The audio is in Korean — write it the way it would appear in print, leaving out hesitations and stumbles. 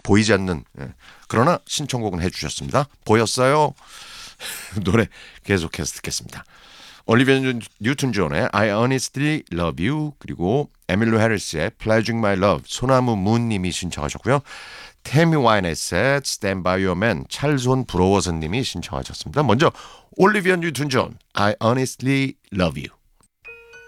보이지 않는 그러나 신청곡은 해주셨습니다. 보였어요? 노래 계속해서 듣겠습니다. 올리비아 뉴튼 존의 I Honestly Love You 그리고 에밀리 해리스의 Pledging My Love 소나무 문님이 신청하셨고요. 태미 와이넷의 Stand By Your Man 찰손 브로워슨님이 신청하셨습니다. 먼저 올리비아 뉴튼 존 I Honestly Love You